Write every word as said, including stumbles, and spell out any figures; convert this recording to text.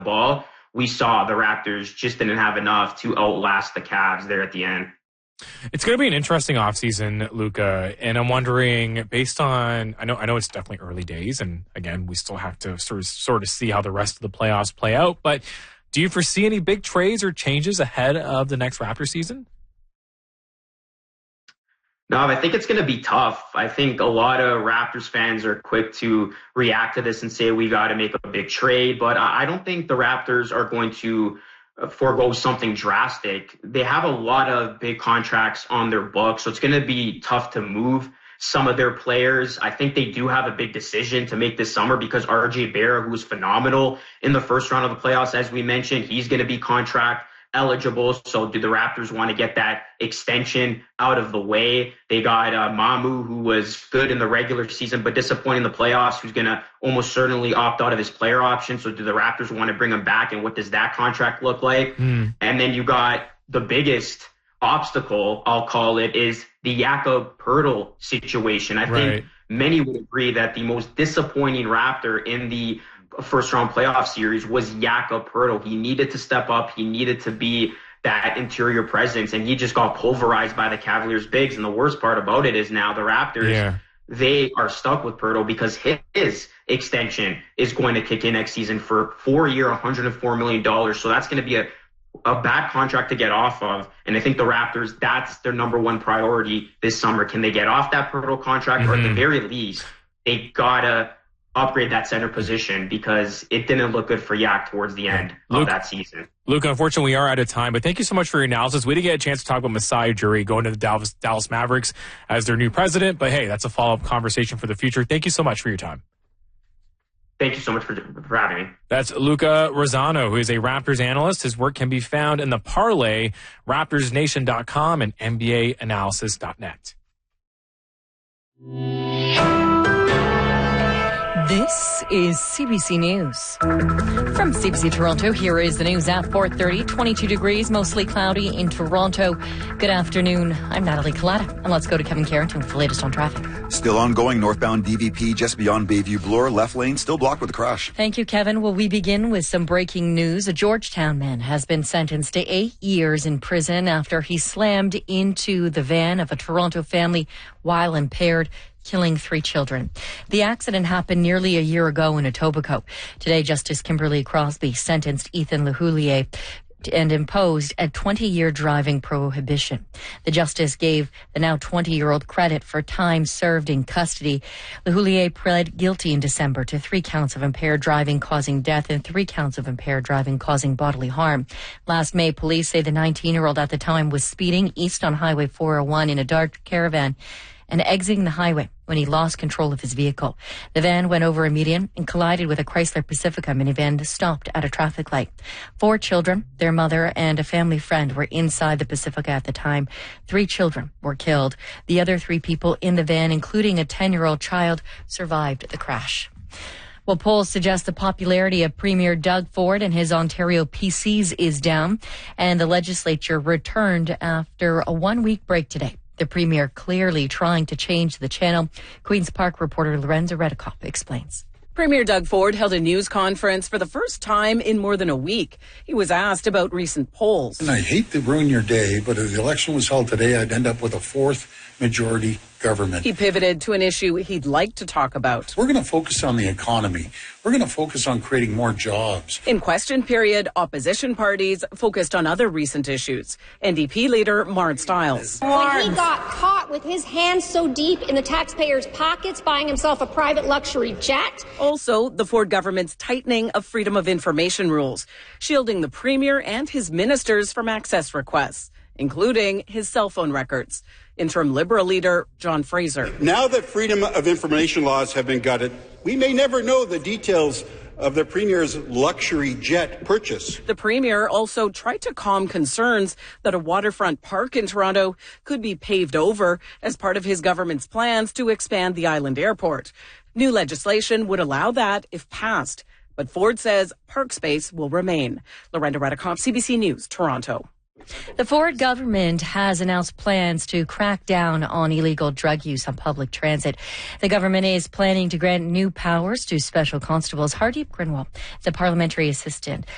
ball, we saw the Raptors just didn't have enough to outlast the Cavs there at the end. It's going to be an interesting offseason, Luca, and I'm wondering, based on, I know I know it's definitely early days, and again, we still have to sort of, sort of see how the rest of the playoffs play out, but do you foresee any big trades or changes ahead of the next Raptors season? No, I think it's going to be tough. I think a lot of Raptors fans are quick to react to this and say we got to make a big trade, but I don't think the Raptors are going to forego something drastic. They have a lot of big contracts on their books, so it's going to be tough to move some of their players. I think they do have a big decision to make this summer because R J Barrett, who was phenomenal in the first round of the playoffs, as we mentioned, he's going to be contract eligible. So do the Raptors want to get that extension out of the way? They got uh, Mamu, who was good in the regular season but disappointing in the playoffs, who's going to almost certainly opt out of his player option. So do the Raptors want to bring him back, and what does that contract look like? Mm. And then you got the biggest obstacle, I'll call it, is the Jakob Poeltl situation. I right. think many would agree that the most disappointing Raptor in the first round playoff series was Jakob Poeltl. He needed to step up. He needed to be that interior presence, and he just got pulverized by the Cavaliers bigs. And the worst part about it is now the Raptors, yeah. they are stuck with Poeltl because his extension is going to kick in next season for four-year, one hundred four million dollars. So that's going to be a, a bad contract to get off of. And I think the Raptors, that's their number one priority this summer. Can they get off that Poeltl contract? Mm-hmm. Or at the very least, they got to upgrade that center position because it didn't look good for Yak towards the end Luke, of that season. Luke, unfortunately, we are out of time, but thank you so much for your analysis. We didn't get a chance to talk about Masai Ujiri going to the Dallas, Dallas Mavericks as their new president, but hey, that's a follow-up conversation for the future. Thank you so much for your time. Thank you so much for, for having me. That's Luca Rosano, who is a Raptors analyst. His work can be found in the Parlay, Raptors Nation dot com, and N B A Analysis dot net. This is C B C News. From C B C Toronto, here is the news at four thirty, twenty-two degrees, mostly cloudy in Toronto. Good afternoon. I'm Natalie Collada, and let's go to Kevin Carrington with the latest on traffic. Still ongoing northbound D V P just beyond Bayview Bloor. Left lane still blocked with a crash. Thank you, Kevin. Well, we begin with some breaking news. A Georgetown man has been sentenced to eight years in prison after he slammed into the van of a Toronto family while impaired, killing three children. The accident happened nearly a year ago in Etobicoke. Today, Justice Kimberly Crosby sentenced Ethan Lehoulier and imposed a twenty-year driving prohibition. The justice gave the now twenty-year-old credit for time served in custody. Lehoulier pled guilty in December to three counts of impaired driving causing death and three counts of impaired driving causing bodily harm. Last May, police say the nineteen-year-old at the time was speeding east on Highway four oh one in a dark caravan and exiting the highway when he lost control of his vehicle. The van went over a median and collided with a Chrysler Pacifica minivan stopped at a traffic light. Four children, their mother, and a family friend were inside the Pacifica at the time. Three children were killed. The other three people in the van, including a ten-year-old child, survived the crash. Well, polls suggest the popularity of Premier Doug Ford and his Ontario P Cs is down, and the legislature returned after a one-week break today. The Premier clearly trying to change the channel. Queen's Park reporter Lorenza Redekop explains. Premier Doug Ford held a news conference for the first time in more than a week. He was asked about recent polls. And I hate to ruin your day, but if the election was held today, I'd end up with a fourth majority government. He pivoted to an issue he'd like to talk about. We're going to focus on the economy. We're going to focus on creating more jobs. In question period, opposition parties focused on other recent issues. N D P leader Mart Stiles. When he got caught with his hands so deep in the taxpayers' pockets buying himself a private luxury jet. Also, the Ford government's tightening of freedom of information rules, shielding the Premier and his ministers from access requests, including his cell phone records. Interim Liberal leader John Fraser. Now that freedom of information laws have been gutted, we may never know the details of the Premier's luxury jet purchase. The Premier also tried to calm concerns that a waterfront park in Toronto could be paved over as part of his government's plans to expand the island airport. New legislation would allow that if passed, but Ford says park space will remain. Lorenda Redekop, C B C News, Toronto. The Ford government has announced plans to crack down on illegal drug use on public transit. The government is planning to grant new powers to special constables. Hardeep Grinwall, the parliamentary assistant